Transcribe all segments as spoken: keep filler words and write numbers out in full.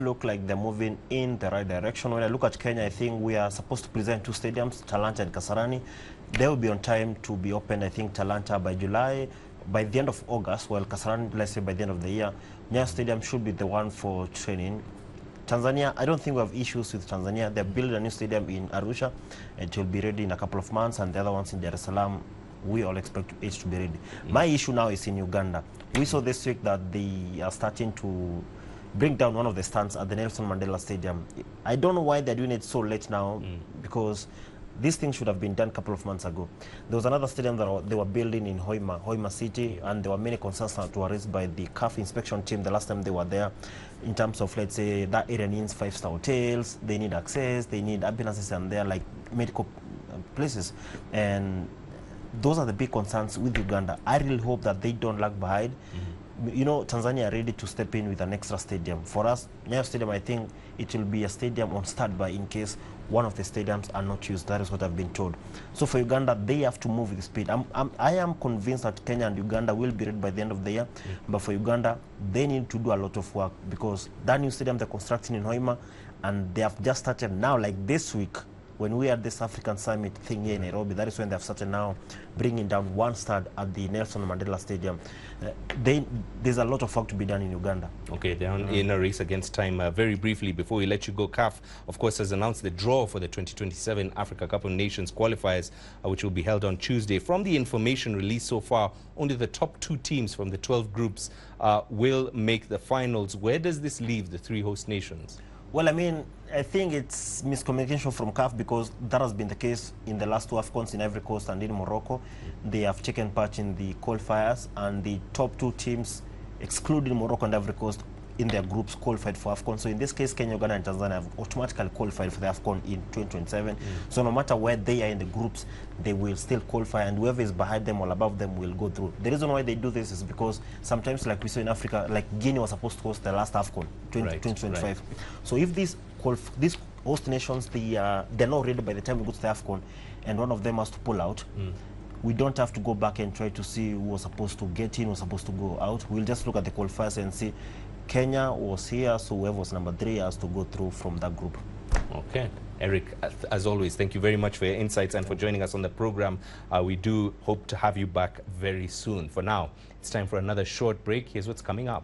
look like they're moving in the right direction. When I look at Kenya, I think we are supposed to present two stadiums, Talanta and Kasarani. They will be on time to be opened, I think, Talanta by July, by the end of August, while Kasarani, let's say, by the end of the year. Nyayo Stadium should be the one for training. Tanzania, I don't think we have issues with Tanzania. They're building a new stadium in Arusha. It will be ready in a couple of months, and the other ones in Dar es Salaam, we all expect it to be ready. Mm. My issue now is in Uganda. We saw this week that they are starting to bring down one of the stands at the Nelson Mandela Stadium. I don't know why they're doing it so late now, mm. because this thing should have been done a couple of months ago. There was another stadium that they were building in Hoima, Hoima City, yeah. and there were many concerns that were raised by the C A F inspection team the last time they were there, in terms of, let's say, that area needs five-star hotels, they need access, they need ambulances, and they're like medical places. And those are the big concerns with Uganda. I really hope that they don't lag behind. Mm-hmm. You know, Tanzania are ready to step in with an extra stadium. For us, Nyayo Stadium, I think it will be a stadium on standby in case one of the stadiums are not used. That is what I've been told. So for Uganda, they have to move with speed. I'm, I'm, I am convinced that Kenya and Uganda will be ready by the end of the year. Mm-hmm. But for Uganda, they need to do a lot of work, because that new stadium they're constructing in Hoima, and they have just started now, like this week, when we had this African Summit thing here in Nairobi, that is when they have started now bringing down one stand at the Nelson Mandela Stadium. Uh, they, there's a lot of work to be done in Uganda. Okay, they're on, mm. in a race against time. Uh, very briefly, before we let you go, C A F, of course, has announced the draw for the twenty twenty-seven Africa Cup of Nations qualifiers, uh, which will be held on Tuesday. From the information released so far, only the top two teams from the twelve groups uh, will make the finals. Where does this leave the three host nations? Well, I mean, I think it's miscommunication from C A F, because that has been the case in the last two AFCONs in Ivory Coast and in Morocco. They have taken part in the qualifiers, and the top two teams, excluding Morocco and Ivory Coast, in their groups qualified for AFCON. So in this case, Kenya, Uganda, and Tanzania have automatically qualified for the AFCON in twenty twenty-seven. Mm. So no matter where they are in the groups, they will still qualify, and whoever is behind them or above them will go through. The reason why they do this is because sometimes, like we saw in Africa, like Guinea was supposed to host the last AFCON, twenty twenty-five. Right. So if these these host nations, they, uh, they're not ready by the time we go to the AFCON, and one of them has to pull out, mm. we don't have to go back and try to see who was supposed to get in, who was supposed to go out. We'll just look at the qualifiers and see Kenya was here, so whoever was number three has to go through from that group. Okay. Eric, as always, thank you very much for your insights and for joining us on the program. Uh, we do hope to have you back very soon. For now, it's time for another short break. Here's what's coming up.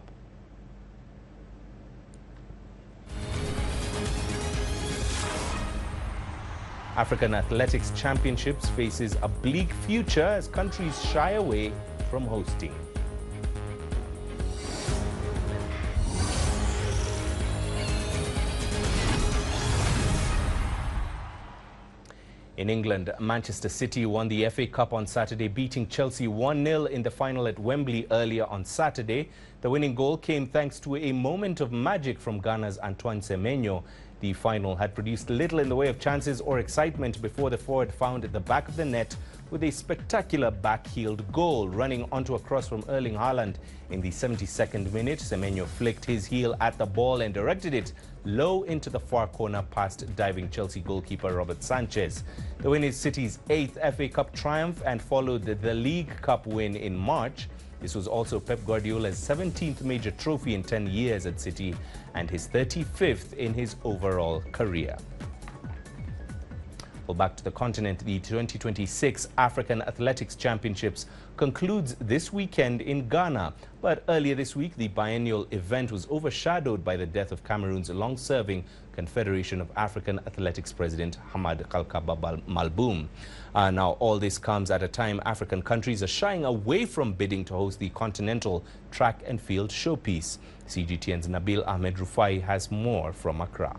African Athletics Championships faces a bleak future as countries shy away from hosting. In England, Manchester City won the F A Cup on Saturday, beating Chelsea one nil in the final at Wembley earlier on Saturday. The winning goal came thanks to a moment of magic from Ghana's Antoine Semenyo. The final had produced little in the way of chances or excitement before the forward found at the back of the net with a spectacular back-heeled goal. Running onto a cross from Erling Haaland in the seventy-second minute, Semenyo flicked his heel at the ball and directed it low into the far corner past diving Chelsea goalkeeper Robert Sanchez. The win is City's eighth F A Cup triumph and followed the League Cup win in March. This was also Pep Guardiola's seventeenth major trophy in ten years at City and his thirty-fifth in his overall career. Well, back to the continent, the twenty twenty-six African Athletics Championships concludes this weekend in Ghana. But earlier this week, the biennial event was overshadowed by the death of Cameroon's long-serving Confederation of African Athletics President Hamad Kalkaba Malboum. Uh, now, all this comes at a time African countries are shying away from bidding to host the Continental Track and Field Showpiece. C G T N's Nabil Ahmed Rufai has more from Accra.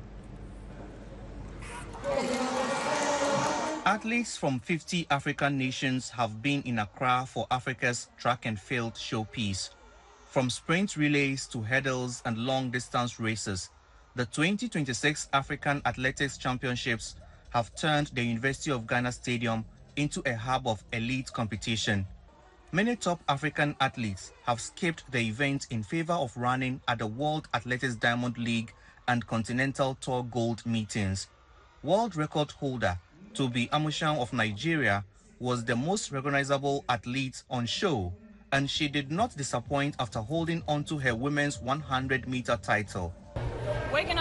Athletes from fifty African nations have been in Accra for Africa's Track and Field Showpiece. From sprint relays to hurdles and long-distance races, the twenty twenty-six African Athletics Championships have turned the University of Ghana Stadium into a hub of elite competition. Many top African athletes have skipped the event in favor of running at the World Athletics Diamond League and Continental Tour Gold meetings. World record holder Tobi Amusan of Nigeria was the most recognizable athlete on show, and she did not disappoint after holding on to her women's one hundred meter title. waking